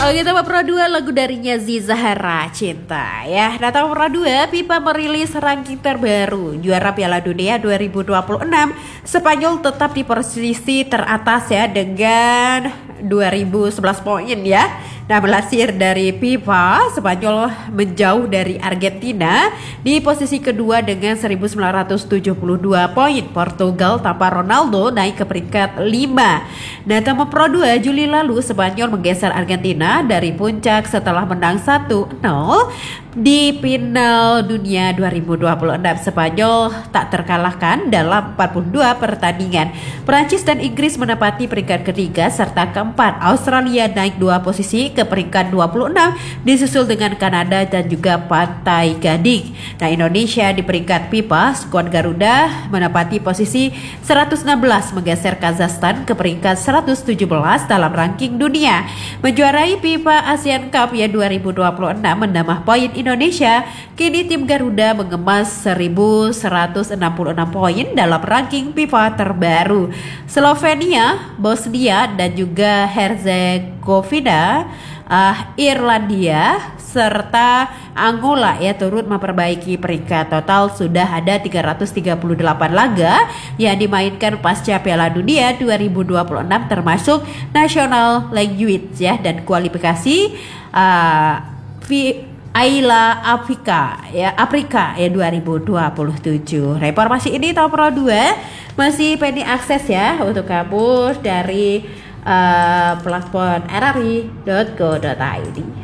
Oke, Tambah Pro 2 lagu darinya Zahara Cinta ya. Nah, Tambah Pro 2 FIFA merilis ranking terbaru juara Piala Dunia 2026. Spanyol tetap di posisi teratas ya dengan 2011 poin ya. Nah, melansir dari FIFA, Spanyol menjauh dari Argentina di posisi kedua dengan 1972 poin. Portugal tanpa Ronaldo naik ke peringkat 5. Nah, Tambah Pro 2 Juli lalu Spanyol menggeser Argentina dari puncak setelah menang 1-0 di final dunia 2026. Spanyol tak terkalahkan dalam 42 pertandingan. Prancis dan Inggris menempati peringkat ketiga serta keempat. Australia naik 2 posisi ke peringkat 26 disusul dengan Kanada dan juga Pantai Gading. Nah, Indonesia di peringkat FIFA, skuad Garuda menempati posisi 116 menggeser Kazakhstan ke peringkat 117 dalam ranking dunia. Menjuarai FIFA Asian Cup ya 2026 menambah poin Indonesia. Kini tim Garuda mengemas 1166 poin dalam ranking FIFA terbaru. Slovenia, Bosnia dan juga Herzegovina, Irlandia serta Angola ya turut memperbaiki peringkat. Total sudah ada 338 laga yang dimainkan pasca Piala Dunia 2026 termasuk National Language ya dan kualifikasi Aila Afrika ya 2027. Reformasi ini Tambah Pro 2 masih pending akses ya untuk kamu dari platform rri.co.id.